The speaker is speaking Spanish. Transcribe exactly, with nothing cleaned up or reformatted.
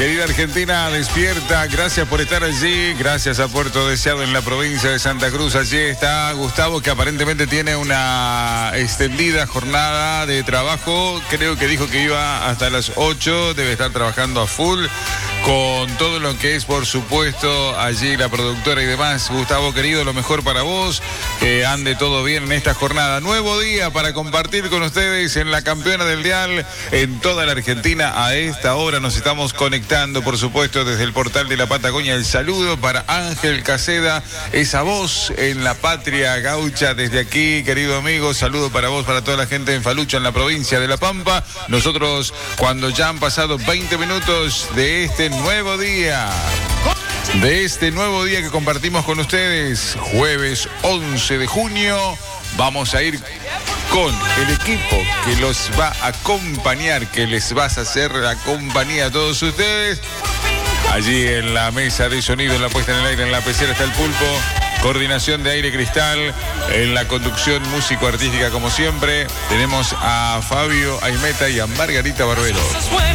Querida Argentina, despierta. Gracias por estar allí. Gracias a Puerto Deseado en la provincia de Santa Cruz. Allí está Gustavo, que aparentemente tiene una extendida jornada de trabajo. Creo que dijo que iba hasta las ocho. Debe estar trabajando a full con todo lo que es, por supuesto, allí la productora y demás. Gustavo, querido, lo mejor para vos. Que ande todo bien en esta jornada. Nuevo día para compartir con ustedes en la campeona del dial en toda la Argentina. A esta hora nos estamos conectando, por supuesto, desde el portal de la Patagonia. El saludo para Ángel Caseda, esa voz en la patria gaucha. Desde aquí, querido amigo, saludo para vos, para toda la gente en Falucho, en la provincia de La Pampa. Nosotros, cuando ya han pasado veinte minutos de este nuevo día, de este nuevo día que compartimos con ustedes, jueves once de junio, vamos a ir con el equipo que los va a acompañar, que les vas a hacer la compañía a todos ustedes. Allí en la mesa de sonido, en la puesta en el aire, en la pecera está el Pulpo. Coordinación de Aire Cristal, en la conducción músico-artística como siempre. Tenemos a Fabio Aimeta y a Margarita Barbero.